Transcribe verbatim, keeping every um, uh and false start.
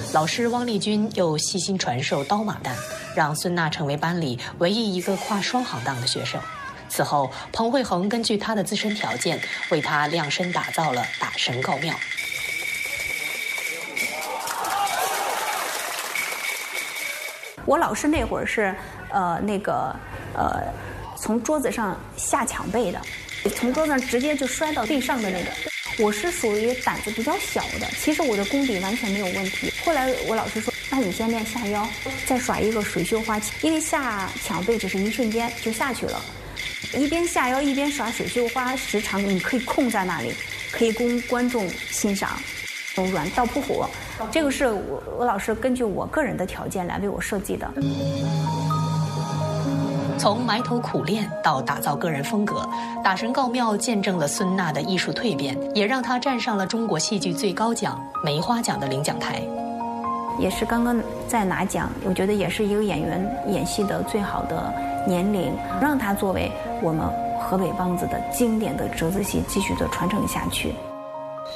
老师汪丽君又细心传授刀马旦，让孙娜成为班里唯一一个跨双行当的学生。此后，彭慧恒根据她的自身条件，为她量身打造了打神诰庙。 我老师那会儿是，呃，那个，呃，从桌子上下抢背的，从桌子上直接就摔到地上的那个。我是属于胆子比较小的，其实我的功底完全没有问题。后来我老师说，那你先练下腰，再耍一个水袖花，因为下抢背只是一瞬间就下去了，一边下腰一边耍水袖花，时长你可以控在那里，可以供观众欣赏。软道扑火，这个是我我老师根据我个人的条件来为我设计的。 从埋头苦练到打造个人风格，打神诰庙见证了孙娜的艺术蜕变，也让她站上了中国戏剧最高奖梅花奖的领奖台。 也是刚刚在拿奖，我觉得也是一个演员演戏的最好的年龄，让她作为我们河北梆子的经典的折子戏继续的传承下去。